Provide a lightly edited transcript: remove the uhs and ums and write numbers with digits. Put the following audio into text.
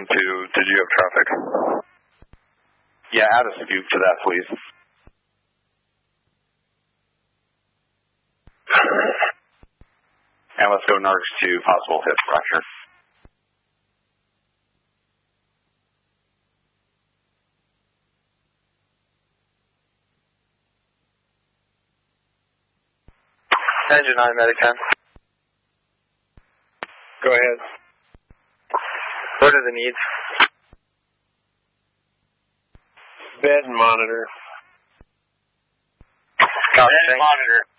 System 2, did you have traffic? Yeah, add a scoop to that, please. And let's go NARCS to possible hit fracture. Engine 9, Medic 10. Go ahead. What are the needs? Bed and monitor. Copy, bed and monitor.